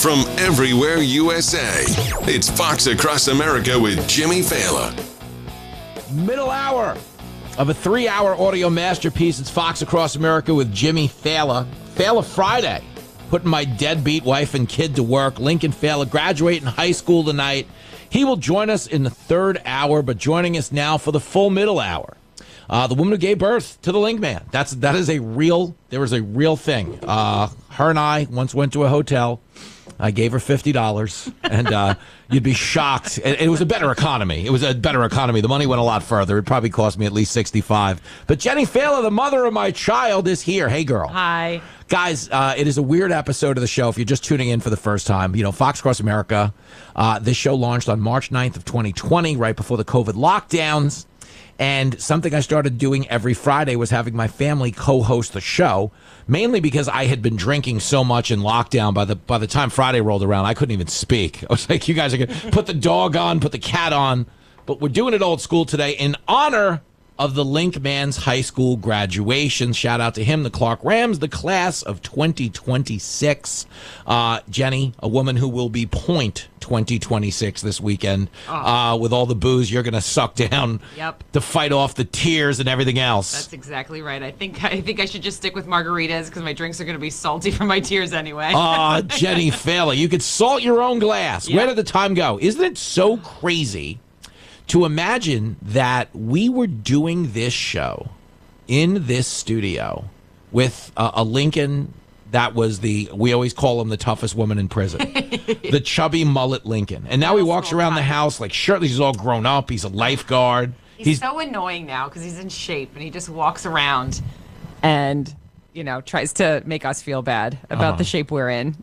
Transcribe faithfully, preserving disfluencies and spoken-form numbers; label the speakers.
Speaker 1: from everywhere U S A. It's Fox Across America with Jimmy Fallon.
Speaker 2: Middle hour of a three-hour audio masterpiece. It's Fox Across America with Jimmy Fallon. Fallon Friday. Putting my deadbeat wife and kid to work. Lincoln Fallon graduating high school tonight. He will join us in the third hour, but joining us now for the full middle hour. Uh, the woman who gave birth to the Link Man. That's that is a real. There was a real thing. Uh, her and I once went to a hotel. I gave her fifty dollars, and uh, you'd be shocked. It, it was a better economy. It was a better economy. The money went a lot further. It probably cost me at least sixty-five. But Jenny Fallon, the mother of my child, is here. Hey, girl.
Speaker 3: Hi.
Speaker 2: Guys, uh, it is a weird episode of the show if you're just tuning in for the first time. You know, Fox Across America, uh, this show launched on March ninth of twenty twenty, right before the COVID lockdowns. And something I started doing every Friday was having my family co-host the show, mainly because I had been drinking so much in lockdown. By the by the time Friday rolled around, I couldn't even speak. I was like, you guys are going to put the dog on, put the cat on. But we're doing it old school today in honor of the Link Man's high school graduation. Shout out to him, the Clark Rams, the class of twenty twenty-six. Uh, Jenny, a woman who will be point twenty twenty-six this weekend. Oh. Uh, with all the booze you're going to suck down
Speaker 3: yep.
Speaker 2: to fight off the tears and everything else.
Speaker 3: That's exactly right. I think I think I should just stick with margaritas because my drinks are going to be salty from my tears anyway.
Speaker 2: Ah, uh, Jenny Fallon, you could salt your own glass. Yep. Where did the time go? Isn't it so crazy to imagine that we were doing this show in this studio with uh, a Lincoln that was the, we always call him the toughest woman in prison, the chubby mullet Lincoln. And now he walks around the house like shirtless. He's all grown up. He's a lifeguard.
Speaker 3: He's,
Speaker 2: he's
Speaker 3: so annoying now because he's in shape and he just walks around and, you know, tries to make us feel bad about uh-huh. the shape we're in.